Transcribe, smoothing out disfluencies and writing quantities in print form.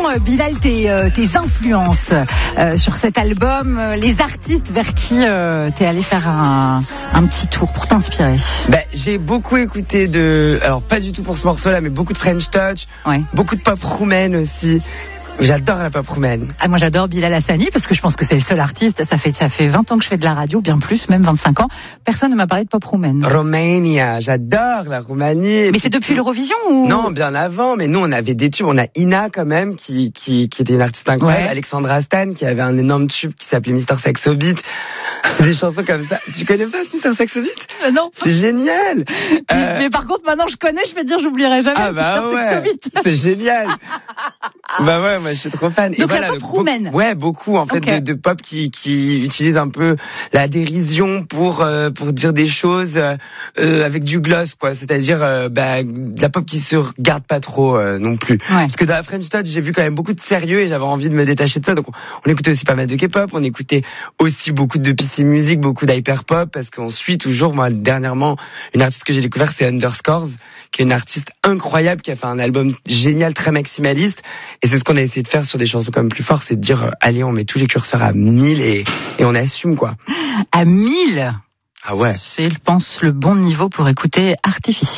Bilal, tes influences sur cet album, les artistes vers qui t'es allé faire un petit tour pour t'inspirer? J'ai beaucoup écouté alors pas du tout pour ce morceau-là, mais beaucoup de French Touch, beaucoup de pop roumaine aussi. J'adore la pop roumaine. Moi j'adore Bilal Hassani parce que je pense que c'est le seul artiste. Ça fait 20 ans que je fais de la radio, bien plus, même 25 ans. Personne ne m'a parlé de pop roumaine. Romania, j'adore la Roumanie. Mais c'est depuis l'Eurovision ou? Non, bien avant. Mais nous on avait des tubes. On a Ina quand même qui était une artiste incroyable. Alexandra Stan qui avait un énorme tube qui s'appelait Mr. Saxo Beat. C'est des chansons comme ça. Tu connais pas Mr. Saxo Beat? Non. C'est génial. Mais par contre maintenant je connais. Je vais te dire j'oublierai jamais. Ah bah Mr. Saxo Beat. C'est génial. Bah ouais, moi je suis trop fan. Donc la pop roumaine. Beaucoup en fait de pop qui utilise un peu la dérision pour dire des choses avec du gloss quoi, c'est-à-dire de la pop qui se regarde pas trop non plus. Parce que dans la French Touch, j'ai vu quand même beaucoup de sérieux et j'avais envie de me détacher de ça. Donc on écoutait aussi pas mal de K-pop, on écoutait aussi beaucoup de PC music, beaucoup d'hyper pop parce qu'on suit toujours. Moi dernièrement, une artiste que j'ai découvert c'est Underscores, qui est une artiste incroyable qui a fait un album génial, très maximaliste. Et c'est ce qu'on a essayé de faire sur des chansons comme Plus Fort, c'est de dire allez, on met tous les curseurs à 1000 et on assume quoi. À 1000 Ah ouais. C'est, je pense, le bon niveau pour écouter Artificiel.